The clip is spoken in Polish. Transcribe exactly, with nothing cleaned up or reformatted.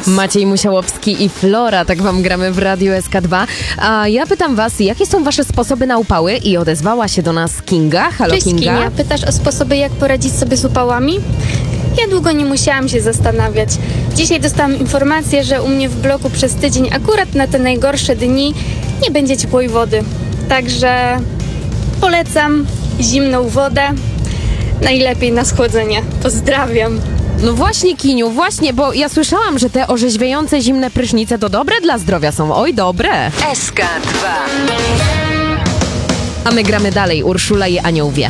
Maciej Musiałowski i Flora, tak wam gramy w Radiu S K dwa. A ja pytam was, jakie są wasze sposoby na upały? I odezwała się do nas Kinga. Halo, Cześć, Kinga. Kinia. Pytasz o sposoby, jak poradzić sobie z upałami? Ja długo nie musiałam się zastanawiać. Dzisiaj dostałam informację, że u mnie w bloku przez tydzień, akurat na te najgorsze dni, nie będzie ciepłej wody. Także polecam zimną wodę, najlepiej na schłodzenie. Pozdrawiam. No właśnie, Kiniu, właśnie, bo ja słyszałam, że te orzeźwiające zimne prysznice to dobre dla zdrowia są. Oj, dobre. S K dwa. A my gramy dalej. Urszula i Anioł wie.